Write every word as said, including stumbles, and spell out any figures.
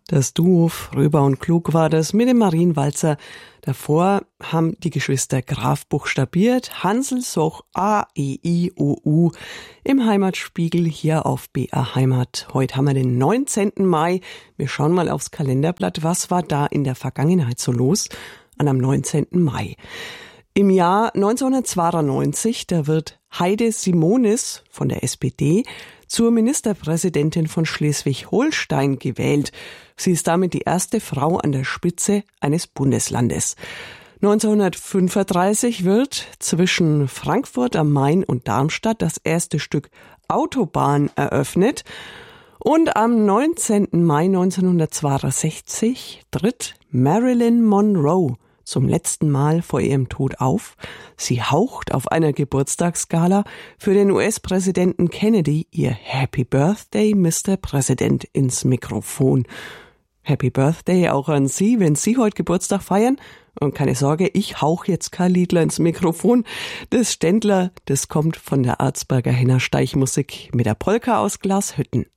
Das Duo Fröber und Klug war das mit dem Marienwalzer. Davor haben die Geschwister Graf buchstabiert, Hansel Soch A, E, I, O, U im Heimatspiegel hier auf B R Heimat. Heute haben wir den neunzehnten Mai. Wir schauen mal aufs Kalenderblatt. Was war da in der Vergangenheit so los an am neunzehnten Mai? Im Jahr neunzehnhundertzweiundneunzig, da wird Heide Simonis von der S P D zur Ministerpräsidentin von Schleswig-Holstein gewählt. Sie ist damit die erste Frau an der Spitze eines Bundeslandes. neunzehnhundertfünfunddreißig wird zwischen Frankfurt am Main und Darmstadt das erste Stück Autobahn eröffnet. Und am neunzehnten Mai neunzehnhundertzweiundsechzig tritt Marilyn Monroe zum letzten Mal vor ihrem Tod auf. Sie haucht auf einer Geburtstagsgala für den U S-Präsidenten Kennedy ihr Happy Birthday, Mister President ins Mikrofon. Happy Birthday auch an Sie, wenn Sie heute Geburtstag feiern. Und keine Sorge, ich hauch jetzt kein Liedler ins Mikrofon. Das Ständler, das kommt von der Arzberger Henner Steichmusik mit der Polka aus Glashütten.